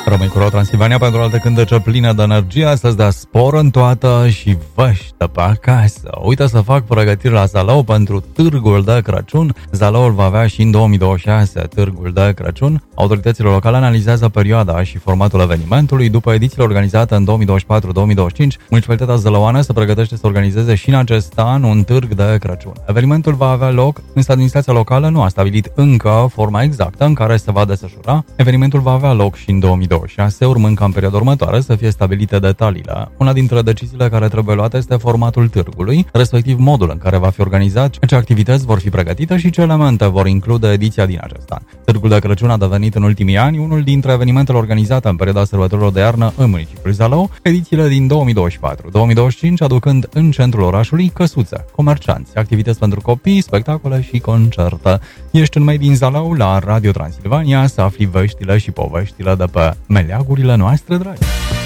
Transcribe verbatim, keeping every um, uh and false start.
Rămâi cu Radio Transilvania pentru alte cântece pline de energie, să-ți dea spor în toată și văștă pe acasă. Uite să fac pregătiri la Zalău pentru Târgul de Crăciun. Zalăul va avea și în două mii douăzeci și șase Târgul de Crăciun. Autoritățile locale analizează perioada și formatul evenimentului. După edițiile organizate în două mii douăzeci și patru două mii douăzeci și cinci, municipalitatea zălăuană se pregătește să organizeze și în acest an un Târg de Crăciun. Evenimentul va avea loc, însă administrația locală nu a stabilit încă forma exactă în care se va desfășura. Evenimentul va avea loc și în două mii douăzeci și șase, urmând ca în perioada următoare să fie stabilite detaliile. Una dintre deciziile care trebuie luate este formatul târgului, respectiv modul în care va fi organizat, ce activități vor fi pregătite și ce elemente vor include ediția din acest an. Târgul de Crăciun a devenit în ultimii ani unul dintre evenimentele organizate în perioada sărbătorilor de iarnă în municipiul Zalău, edițiile din două mii douăzeci și patru două mii douăzeci și cinci aducând în centrul orașului căsuțe, comercianți, activități pentru copii, spectacole și concerte. Ești în mai din Zalău la Radio Transilvania să afli veștile și poveștile de pe meleagurile noastre dragi.